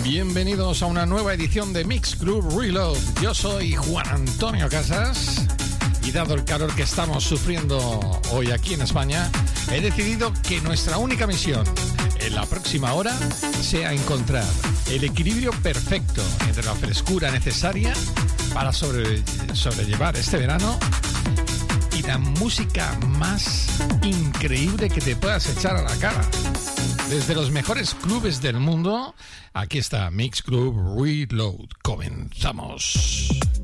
Bienvenidos a una nueva edición de Mix Club Reload. Yo soy Juan Antonio Casas y dado el calor que estamos sufriendo hoy aquí en España, he decidido que nuestra única misión en la próxima hora sea encontrar el equilibrio perfecto entre la frescura necesaria para sobrellevar este verano y la música más increíble que te puedas echar a la cara. Desde los mejores clubes del mundo, aquí está Mix Club Reload. Comenzamos.